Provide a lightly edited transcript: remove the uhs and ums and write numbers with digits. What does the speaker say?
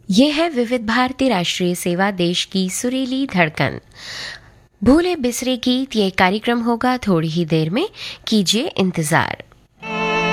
ये है विविध भारती राष्ट्रीय सेवा, देश की सुरीली धड़कन। भूले बिसरे गीत, ये कार्यक्रम होगा थोड़ी ही देर में, कीजिए इंतजार।